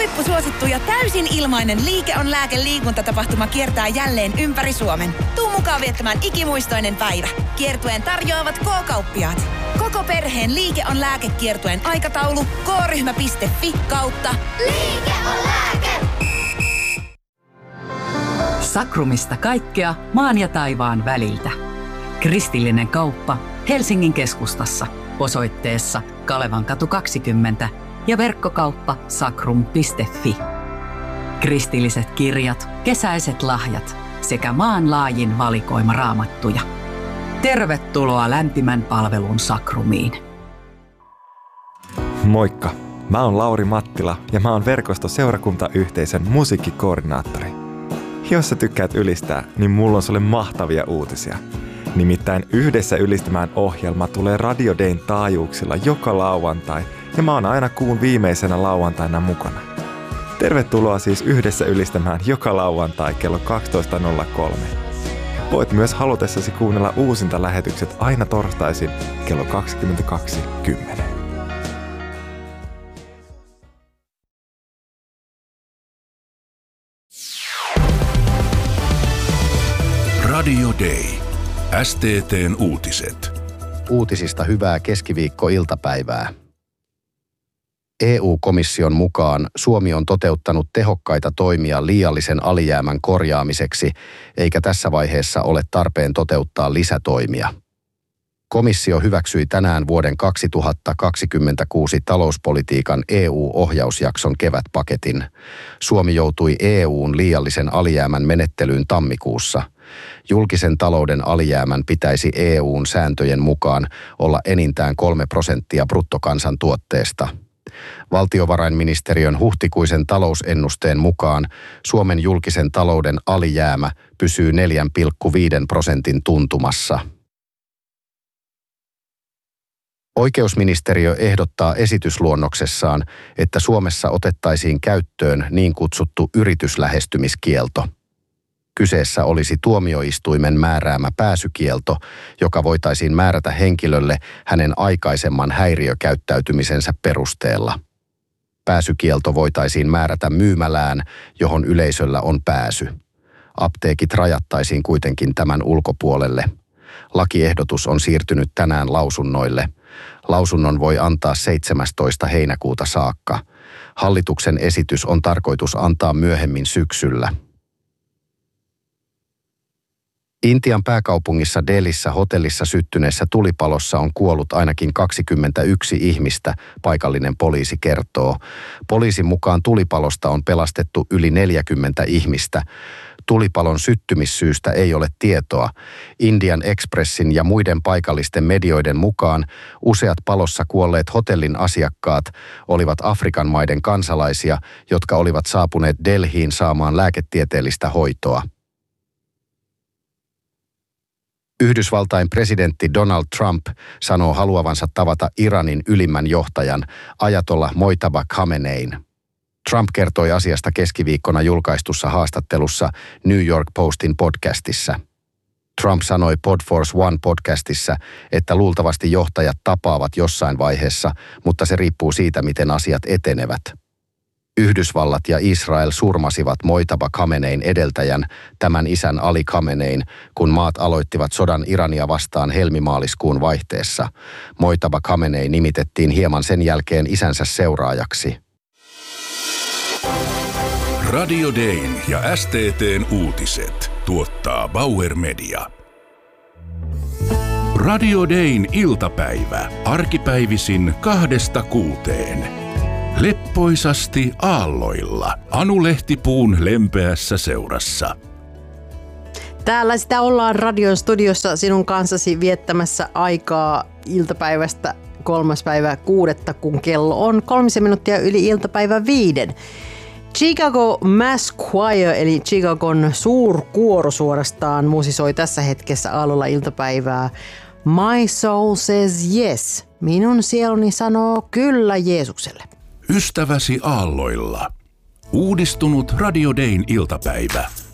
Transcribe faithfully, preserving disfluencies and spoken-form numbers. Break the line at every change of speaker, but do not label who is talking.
Huippusuosittu ja täysin ilmainen Liike on lääke -liikuntatapahtuma kiertää jälleen ympäri Suomen. Tuu mukaan viettämään ikimuistoinen päivä. Kiertueen tarjoavat K-kauppiaat. Koko perheen Liike on lääke -kiertueen aikataulu k ryhmä piste fi kautta
Liike on lääke!
Sakrumista kaikkea maan ja taivaan väliltä. Kristillinen kauppa Helsingin keskustassa osoitteessa Kalevankatu kaksikymmentä ja verkkokauppa sakrum piste fi. Kristilliset kirjat, kesäiset lahjat sekä maanlaajin valikoima raamattuja. Tervetuloa lämpimän palvelun Sakrumiin.
Moikka! Mä oon Lauri Mattila ja mä oon verkostoseurakuntayhteisön musiikkikoordinaattori. Jos sä tykkäät ylistää, niin mulla on sulle mahtavia uutisia. Nimittäin Yhdessä ylistämään -ohjelma tulee Radio Dayn taajuuksilla joka lauantai ja mä oon aina kuun viimeisenä lauantaina mukana. Tervetuloa siis Yhdessä ylistämään joka lauantai kello kaksitoista nolla kolme. Voit myös halutessasi kuunnella uusinta lähetykset aina torstaisin kello kaksikymmentäkaksi kymmenen.
Radio Day. S T T:n uutiset.
Uutisista hyvää keskiviikko-iltapäivää. E U-komission mukaan Suomi on toteuttanut tehokkaita toimia liiallisen alijäämän korjaamiseksi, eikä tässä vaiheessa ole tarpeen toteuttaa lisätoimia. Komissio hyväksyi tänään vuoden kaksituhattakaksikymmentäkuusi talouspolitiikan E U-ohjausjakson kevätpaketin. Suomi joutui E U:n liiallisen alijäämän menettelyyn tammikuussa. Julkisen talouden alijäämän pitäisi E U:n sääntöjen mukaan olla enintään kolme prosenttia bruttokansantuotteesta. Valtiovarainministeriön huhtikuisen talousennusteen mukaan Suomen julkisen talouden alijäämä pysyy neljä pilkku viisi prosentin tuntumassa. Oikeusministeriö ehdottaa esitysluonnoksessaan, että Suomessa otettaisiin käyttöön niin kutsuttu yrityslähestymiskielto. Kyseessä olisi tuomioistuimen määräämä pääsykielto, joka voitaisiin määrätä henkilölle hänen aikaisemman häiriökäyttäytymisensä perusteella. Pääsykielto voitaisiin määrätä myymälään, johon yleisöllä on pääsy. Apteekit rajattaisiin kuitenkin tämän ulkopuolelle. Lakiehdotus on siirtynyt tänään lausunnoille. Lausunnon voi antaa seitsemästoista heinäkuuta saakka. Hallituksen esitys on tarkoitus antaa myöhemmin syksyllä. Intian pääkaupungissa Delhissä hotellissa syttyneessä tulipalossa on kuollut ainakin kaksikymmentäyksi ihmistä, paikallinen poliisi kertoo. Poliisin mukaan tulipalosta on pelastettu yli neljäkymmentä ihmistä. Tulipalon syttymissyystä ei ole tietoa. Indian Expressin ja muiden paikallisten medioiden mukaan useat palossa kuolleet hotellin asiakkaat olivat Afrikan maiden kansalaisia, jotka olivat saapuneet Delhiin saamaan lääketieteellistä hoitoa. Yhdysvaltain presidentti Donald Trump sanoo haluavansa tavata Iranin ylimmän johtajan Ajatollah Mojtaba Khamenein. Trump kertoi asiasta keskiviikkona julkaistussa haastattelussa New York Postin podcastissa. Trump sanoi Podforce One podcastissa, että luultavasti johtajat tapaavat jossain vaiheessa, mutta se riippuu siitä, miten asiat etenevät. Yhdysvallat ja Israel surmasivat Mojtaba Khamenein edeltäjän, tämän isän Ali Khamenein, kun maat aloittivat sodan Irania vastaan helmimaaliskuun vaihteessa. Mojtaba Khamenei nimitettiin hieman sen jälkeen isänsä seuraajaksi.
Radio Dayn ja S T T:n uutiset tuottaa Bauer Media. Radio Dayn iltapäivä, arkipäivisin kahdesta kuuteen. Leppoisasti aalloilla. Anu Lehtipuun lempeässä seurassa.
Täällä sitä ollaan radion studiossa sinun kanssasi viettämässä aikaa iltapäivästä kolmas päivä kuudetta, kun kello on kolmisen minuuttia yli iltapäivä viiden. Chicago Mass Choir, eli Chicagon suurkuoro suorastaan, musisoi tässä hetkessä aallolla iltapäivää. My soul says yes. Minun sieluni sanoo kyllä Jeesukselle.
Ystäväsi aalloilla. Uudistunut Radio Dayn iltapäivä.